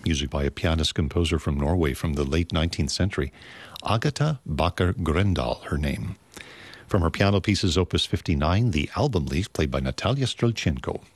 music by a pianist-composer from Norway from the late 19th century. Agatha Bakker Grøndahl, her name. From her piano pieces, Opus 59, the album leaf, played by Natalia Strelchenko.